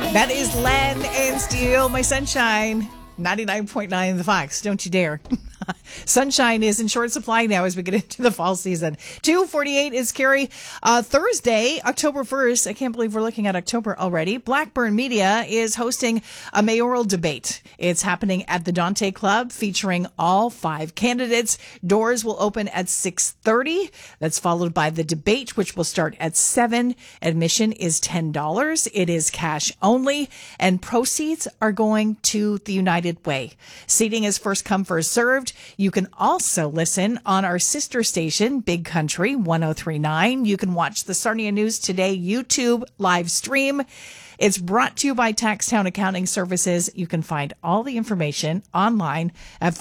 That is Len and Steele, My Sunshine. 99.9 The Fox. Don't you dare. Sunshine is in short supply now as we get into the fall season. 2:48 is Carrie. Thursday, October 1st. I can't believe we're looking at October already. Blackburn Media is hosting a mayoral debate. It's happening at the Dante Club featuring all 5 candidates. Doors will open at 6:30. That's followed by the debate, which will start at 7. Admission is $10. It is cash only, and proceeds are going to the United Way. Seating is first come, first served. You can also listen on our sister station, Big Country 103.9. You can watch the Sarnia News Today YouTube live stream. It's brought to you by Taxtown Accounting Services. You can find all the information online at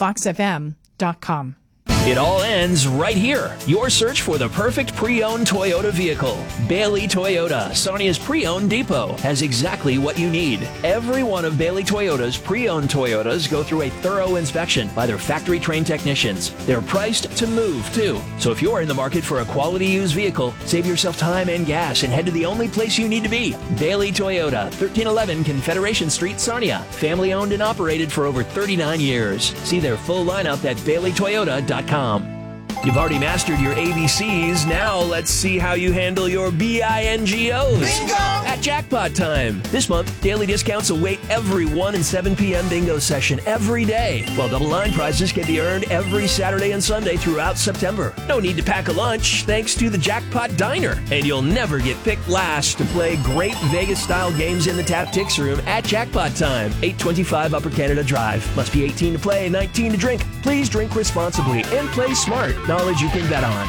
foxfm.com. It all ends right here. Your search for the perfect pre-owned Toyota vehicle. Bailey Toyota, Sarnia's pre-owned depot, has exactly what you need. Every one of Bailey Toyota's pre-owned Toyotas go through a thorough inspection by their factory-trained technicians. They're priced to move, too. So if you're in the market for a quality used vehicle, save yourself time and gas and head to the only place you need to be. Bailey Toyota, 1311 Confederation Street, Sarnia. Family owned and operated for over 39 years. See their full lineup at baileytoyota.com. You've already mastered your ABCs. Now let's see how you handle your BINGOs. Bingo! At Jackpot Time. This month, daily discounts await every 1 and 7 p.m. bingo session every day, while double 9 prizes can be earned every Saturday and Sunday throughout September. No need to pack a lunch thanks to the Jackpot Diner. And you'll never get picked last to play great Vegas-style games in the Tap Tix Room at Jackpot Time, 825 Upper Canada Drive. Must be 18 to play, 19 to drink. Please drink responsibly and play smart. Knowledge you can bet on.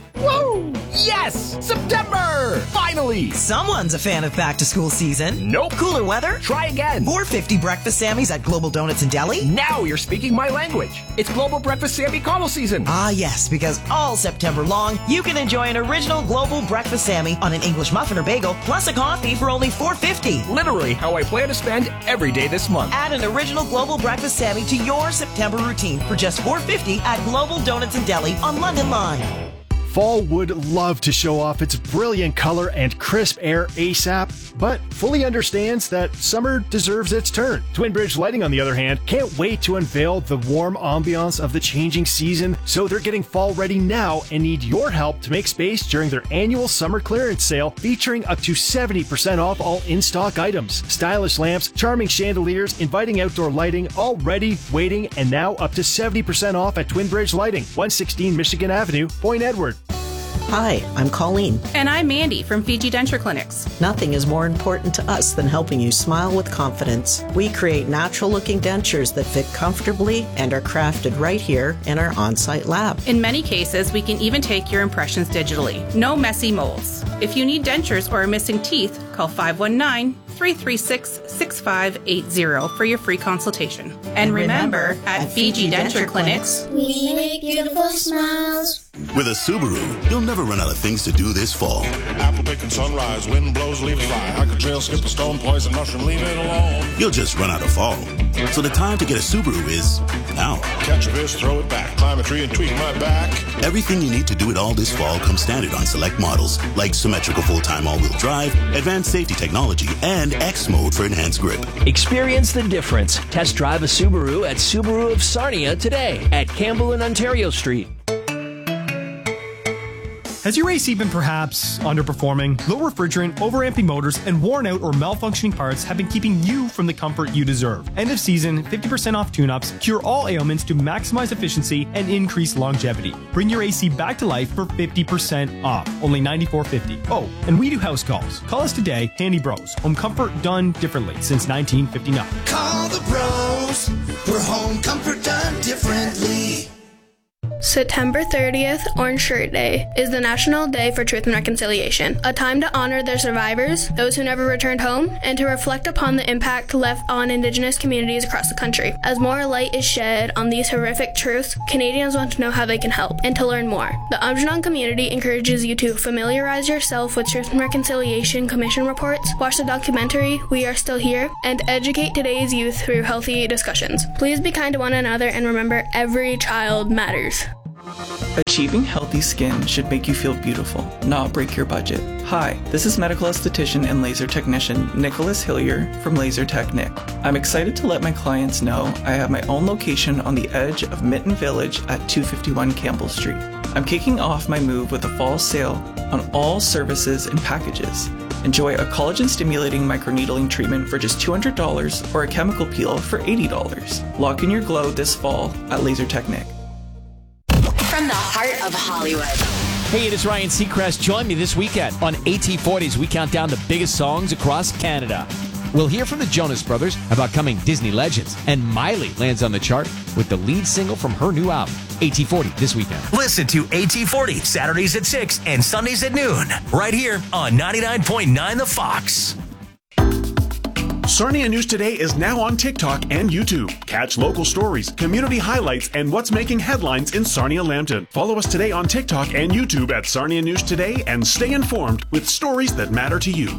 Woo! Yes! September! Finally! Someone's a fan of back-to-school season. Nope. Cooler weather? Try again. $4.50 breakfast Sammys at Global Donuts and Deli? Now you're speaking my language. It's Global Breakfast Sammy Connell season. Ah, yes, because all September long, you can enjoy an original Global Breakfast Sammy on an English muffin or bagel, plus a coffee for only $4.50. Literally how I plan to spend every day this month. Add an original Global Breakfast Sammy to your September routine for just $4.50 at Global Donuts and Deli on London Line. Fall would love to show off its brilliant color and crisp air ASAP, but fully understands that summer deserves its turn. Twin Bridge Lighting, on the other hand, can't wait to unveil the warm ambiance of the changing season, so they're getting fall ready now and need your help to make space during their annual summer clearance sale featuring up to 70% off all in-stock items. Stylish lamps, charming chandeliers, inviting outdoor lighting, all ready, waiting, and now up to 70% off at Twin Bridge Lighting, 116 Michigan Avenue, Point Edward. Hi, I'm Colleen. And I'm Mandy from Fiji Denture Clinics. Nothing is more important to us than helping you smile with confidence. We create natural-looking dentures that fit comfortably and are crafted right here in our on-site lab. In many cases, we can even take your impressions digitally. No messy molds. If you need dentures or are missing teeth, call 519-336-6580 for your free consultation. And remember, at Fiji Denture Clinics, we make beautiful smiles. With a Subaru, you'll never run out of things to do this fall. Apple picking sunrise, wind blows, leaves fly. Hike a trail, skip a stone, poison mushroom, leave it alone. You'll just run out of fall. So the time to get a Subaru is now. Catch a fish, throw it back, climb a tree and tweak my back. Everything you need to do it all this fall comes standard on select models, like symmetrical full-time all-wheel drive, advanced safety technology, and X mode for enhanced grip. Experience the difference. Test drive a Subaru at Subaru of Sarnia today at Campbell and Ontario Street. Has your AC been perhaps underperforming? Low refrigerant, overamping motors, and worn out or malfunctioning parts have been keeping you from the comfort you deserve. End of season, 50% off tune-ups, cure all ailments to maximize efficiency and increase longevity. Bring your AC back to life for 50% off, only $94.50. Oh, and we do house calls. Call us today, Handy Bros. Home comfort done differently since 1959. Call the bros, for home comfort done differently. September 30th, Orange Shirt Day, is the National Day for Truth and Reconciliation, a time to honor their survivors, those who never returned home, and to reflect upon the impact left on Indigenous communities across the country. As more light is shed on these horrific truths, Canadians want to know how they can help and to learn more. The Aamjiwnaang community encourages you to familiarize yourself with Truth and Reconciliation Commission reports, watch the documentary We Are Still Here, and educate today's youth through healthy discussions. Please be kind to one another and remember every child matters. Achieving healthy skin should make you feel beautiful, not break your budget. Hi, this is medical esthetician and laser technician Nicholas Hillier from Laser Tech Nick. I'm excited to let my clients know I have my own location on the edge of Mitten Village at 251 Campbell Street. I'm kicking off my move with a fall sale on all services and packages. Enjoy a collagen-stimulating microneedling treatment for just $200 or a chemical peel for $80. Lock in your glow this fall at Laser Tech Nick. From the heart of Hollywood. Hey, it is Ryan Seacrest. Join me this weekend on AT40 as we count down the biggest songs across Canada. We'll hear from the Jonas Brothers about coming Disney legends, and Miley lands on the chart with the lead single from her new album, AT40, this weekend. Listen to AT40 Saturdays at 6 and Sundays at noon, right here on 99.9 The Fox. Sarnia News Today is now on TikTok and YouTube. Catch local stories, community highlights, and what's making headlines in Sarnia-Lambton. Follow us today on TikTok and YouTube at Sarnia News Today and stay informed with stories that matter to you.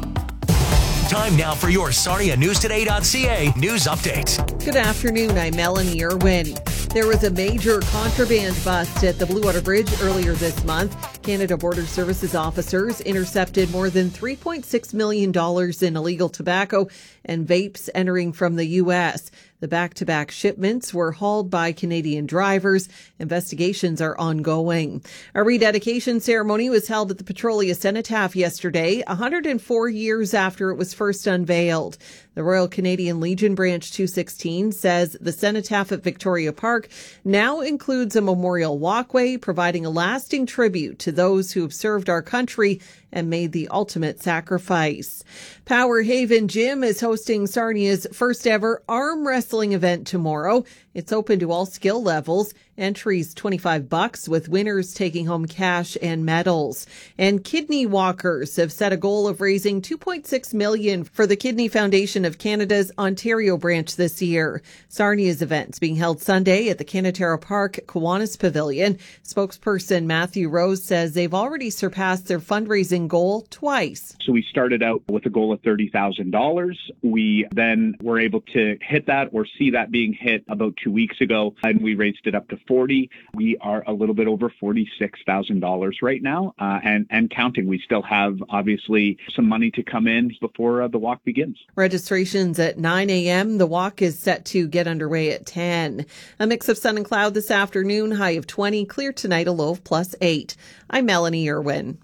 Time now for your SarniaNewsToday.ca news update. Good afternoon, I'm Melanie Irwin. There was a major contraband bust at the Blue Water Bridge earlier this month. Canada Border Services officers intercepted more than $3.6 million in illegal tobacco and vapes entering from the U.S. The back-to-back shipments were hauled by Canadian drivers. Investigations are ongoing. A rededication ceremony was held at the Petrolia Cenotaph yesterday, 104 years after it was first unveiled. The Royal Canadian Legion Branch 216 says the Cenotaph at Victoria Park now includes a memorial walkway, providing a lasting tribute to those who have served our country and made the ultimate sacrifice. Power Haven Gym is hosting Sarnia's first ever arm wrestling event tomorrow. It's open to all skill levels. Entries $25 with winners taking home cash and medals. And Kidney Walkers have set a goal of raising $2.6 million for the Kidney Foundation of Canada's Ontario branch this year. Sarnia's event's being held Sunday at the Canatera Park Kiwanis Pavilion. Spokesperson Matthew Rose says they've already surpassed their fundraising goal twice. So we started out with a goal of $30,000. We then were able to hit that or see that being hit about 2 weeks ago, and we raised it up to 40. We are a little bit over $46,000 right now, and counting. We still have obviously some money to come in before the walk begins. Registration's at 9 a.m. The walk is set to get underway at 10. A mix of sun and cloud this afternoon, high of 20, clear tonight, a low of +8. I'm Melanie Irwin.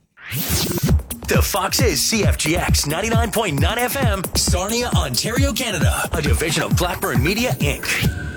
The Fox is CFGX 99.9 FM, Sarnia, Ontario, Canada, a division of Blackburn Media, Inc.